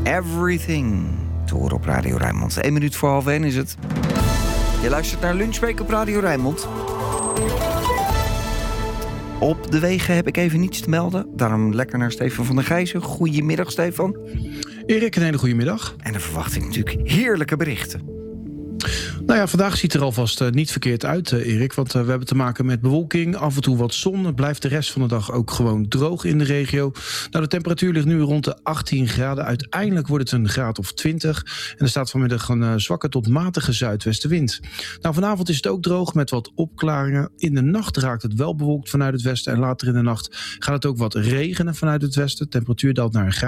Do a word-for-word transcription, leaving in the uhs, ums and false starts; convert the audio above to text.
Everything. Te horen op Radio Rijnmond. Eén minuut voor half één is het. Je luistert naar Lunchbreak op Radio Rijnmond. Op de wegen heb ik even niets te melden. Daarom lekker naar Stefan van der Gijzen. Goedemiddag, Stefan. Erik, een hele goede middag. En dan verwacht ik natuurlijk heerlijke berichten. Nou ja, vandaag ziet er alvast uh, niet verkeerd uit, uh, Erik. Want uh, we hebben te maken met bewolking, af en toe wat zon. Het blijft de rest van de dag ook gewoon droog in de regio. Nou, de temperatuur ligt nu rond de achttien graden. Uiteindelijk wordt het een graad of twintig. En er staat vanmiddag een uh, zwakke tot matige zuidwestenwind. Nou, vanavond is het ook droog met wat opklaringen. In de nacht raakt het wel bewolkt vanuit het westen. En later in de nacht gaat het ook wat regenen vanuit het westen. De temperatuur daalt naar een graad.